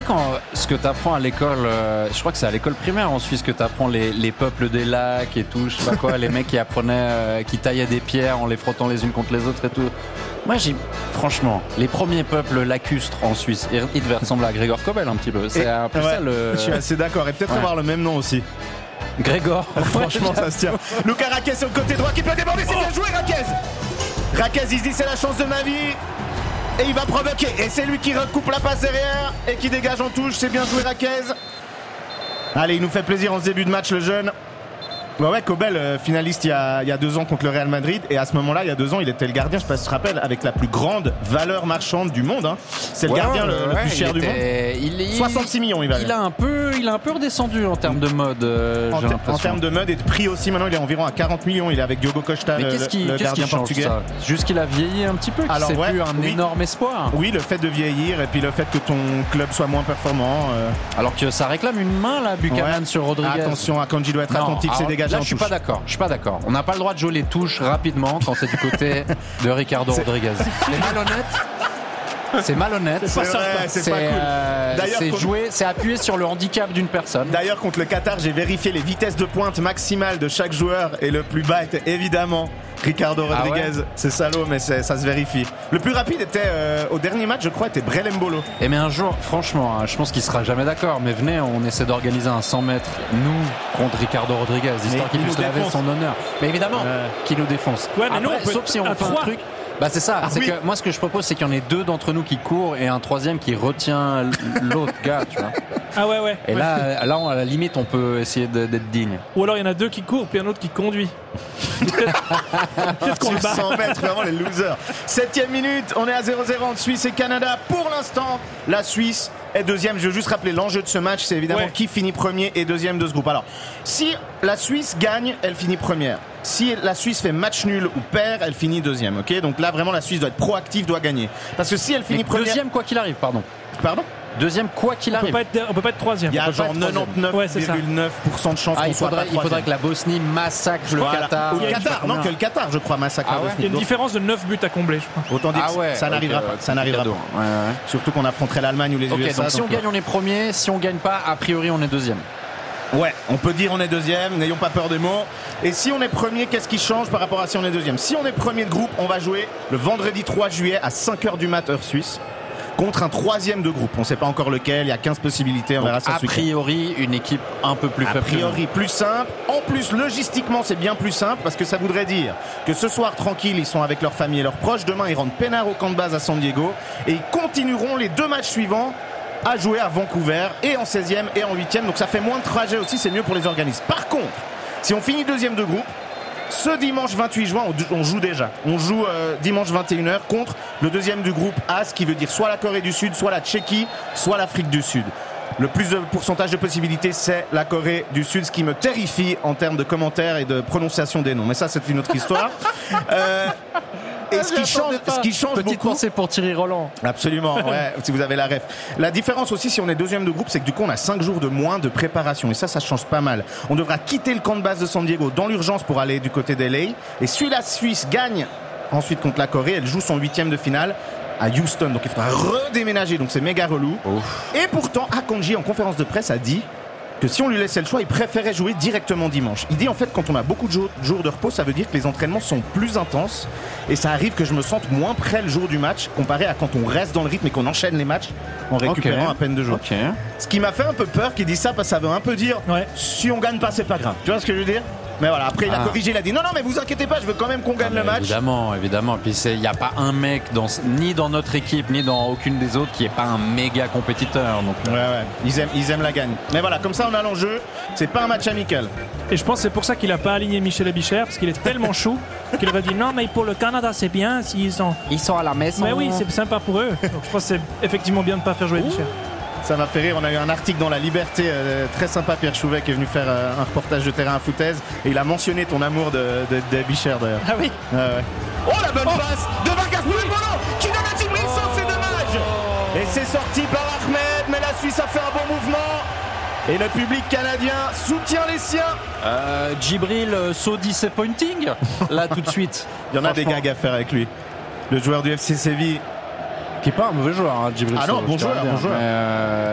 ce que t'apprends à l'école, je crois que c'est à l'école primaire en Suisse que t'apprends les peuples des lacs et tout, je sais pas quoi, les mecs qui apprenaient, qui taillaient des pierres en les frottant les unes contre les autres et tout. Moi, franchement, les premiers peuples lacustres en Suisse, ils devaient ressembler à Grégor Kobel un petit peu. C'est un peu ça le. Je suis assez d'accord, et peut-être avoir le même nom aussi. Grégor. Franchement, ça se tient. Lucas Raquez sur le côté droit qui peut déborder, c'est bien joué, Raquez. Raquez, il se dit c'est la chance de ma vie. Et il va provoquer. Et c'est lui qui recoupe la passe derrière et qui dégage en touche. C'est bien joué, Raquez. Allez, il nous fait plaisir en ce début de match, le jeune. Ouais, Kobel, finaliste il y a 2 ans contre le Real Madrid. Et à ce moment-là, il y a 2 ans, il était le gardien, je sais pas si tu te rappelles, avec la plus grande valeur marchande du monde. Hein. C'est le gardien le plus cher du monde. 66 millions, il valait. Il a un peu redescendu en termes de mode, j'ai l'impression. En termes de mode et de prix aussi, maintenant, il est environ à 40 millions. Il est avec Diogo Costa, le gardien portugais. Ça juste qu'il a vieilli un petit peu, qu'il c'est plus un énorme espoir. Oui, le fait de vieillir et puis le fait que ton club soit moins performant. Alors que ça réclame une main, là, Buchanan sur Rodriguez. Attention, Akanji doit être attentif, c'est dégagé. Là, je suis pas d'accord. On n'a pas le droit de jouer les touches rapidement quand c'est du côté de Ricardo Rodriguez. C'est malhonnête. C'est pas cool. D'ailleurs, c'est appuyer sur le handicap d'une personne. D'ailleurs, contre le Qatar, j'ai vérifié les vitesses de pointe maximales de chaque joueur et le plus bas était évidemment Ricardo Rodriguez. Ah ouais, c'est salaud, mais ça se vérifie. Le plus rapide était au dernier match, je crois, était Brel Mbolo. Et mais un jour, franchement, je pense qu'il sera jamais d'accord. Mais venez, on essaie d'organiser un 100 mètres nous contre Ricardo Rodriguez, histoire qu'il puisse laver son honneur. Mais évidemment, qu'il nous défonce. Ouais, mais après, sauf si on fait un truc. Bah c'est ça, que moi ce que je propose c'est qu'il y en ait 2 d'entre nous qui courent et un troisième qui retient l'autre gars, tu vois. Ah ouais. Et là à la limite on peut essayer d'être digne. Ou alors il y en a 2 qui courent puis un autre qui conduit. Peut-être qu'on le bat. 100 mètres, vraiment les losers. 7e minute, on est à 0-0 entre Suisse et Canada. Pour l'instant, la Suisse est deuxième. Je veux juste rappeler l'enjeu de ce match, c'est évidemment qui finit premier et deuxième de ce groupe. Alors, si la Suisse gagne, elle finit première. Si la Suisse fait match nul ou perd, elle finit deuxième. Ok, donc là vraiment la Suisse doit être proactive, doit gagner. Parce que si elle finit première, deuxième quoi qu'il arrive, pardon. Deuxième quoi qu'il arrive. On peut pas être troisième. Il y a genre 99,9% de chance qu'on soit pas troisième. Il faudrait que la Bosnie massacre le Qatar. Ou le Qatar, non, que le Qatar, je crois, massacre la Bosnie. Il y a une différence de 9 buts à combler, je crois. Autant dire que ça n'arrivera pas. Ça n'arrivera pas. Surtout qu'on affronterait l'Allemagne ou les USA. Donc si on gagne, on est premier. Si on gagne pas, a priori, on est deuxième. Ouais, on peut dire on est deuxième, n'ayons pas peur des mots. Et si on est premier, qu'est-ce qui change par rapport à si on est deuxième? Si on est premier de groupe, on va jouer le vendredi 3 juillet à 5h du mat heure suisse contre un troisième de groupe. On ne sait pas encore lequel, il y a 15 possibilités, on verra ça ce week-end. A priori, une équipe un peu plus faible. A priori, plus simple. En plus, logistiquement, c'est bien plus simple parce que ça voudrait dire que ce soir, tranquille, ils sont avec leur famille et leurs proches. Demain, ils rentrent peinard au camp de base à San Diego et ils continueront les 2 matchs suivants à jouer à Vancouver et en 16e et en 8e. Donc ça fait moins de trajet aussi, c'est mieux pour les organismes. Par contre, si on finit deuxième de groupe, ce dimanche 28 juin, on joue déjà. On joue dimanche 21h contre le deuxième du groupe A, ce qui veut dire soit la Corée du Sud, soit la Tchéquie, soit l'Afrique du Sud. Le plus de pourcentage de possibilités, c'est la Corée du Sud, ce qui me terrifie en termes de commentaires et de prononciation des noms. Mais ça, c'est une autre histoire. Et ce qui change petite beaucoup, pensée pour Thierry Roland. Absolument, ouais, si vous avez la ref. La différence aussi, si on est deuxième de groupe, c'est que du coup, on a 5 jours de moins de préparation. Et ça change pas mal. On devra quitter le camp de base de San Diego dans l'urgence pour aller du côté d'LA. Et si la Suisse gagne ensuite contre la Corée, elle joue son 8e de finale à Houston. Donc il faudra redéménager. Donc c'est méga relou. Ouf. Et pourtant, Akanji, en conférence de presse, a dit que si on lui laissait le choix, il préférait jouer directement dimanche. Il dit en fait, quand on a beaucoup de jours de repos, ça veut dire que les entraînements sont plus intenses et ça arrive que je me sente moins prêt le jour du match comparé à quand on reste dans le rythme et qu'on enchaîne les matchs en récupérant à peine 2 jours. Ce qui m'a fait un peu peur qu'il dise ça parce que ça veut un peu dire si on gagne pas, c'est pas grave. Tu vois ce que je veux dire? Mais voilà, après il a corrigé, il a dit non mais vous inquiétez pas, je veux quand même qu'on gagne le match. Évidemment. Puis il n'y a pas un mec ni dans notre équipe ni dans aucune des autres qui est pas un méga compétiteur. Donc ils aiment la gagne. Mais voilà, comme ça on a l'enjeu. C'est pas un match amical. Et je pense que c'est pour ça qu'il a pas aligné Michel Abichère parce qu'il est tellement chou qu'il aurait dit non mais pour le Canada c'est bien s'ils sont à la maison. Mais oui, c'est sympa pour eux. Donc je pense que c'est effectivement bien de pas faire jouer Abichère. Ça m'a fait rire, on a eu un article dans La Liberté très sympa, Pierre Chouvet qui est venu faire un reportage de terrain à foutaise et il a mentionné ton amour de Bichère d'ailleurs. Ah oui. Oh la bonne passe de Vargas pour le ballon qui donne à Djibril Sow, c'est dommage. Et c'est sorti par Ahmed, mais la Suisse a fait un bon mouvement et le public canadien soutient les siens. Djibril so disappointing là tout de suite. Il y en a des gags à faire avec lui. Le joueur du FC Séville qui est pas un mauvais joueur, hein, Djibril Sow. Ah non, bon joueur.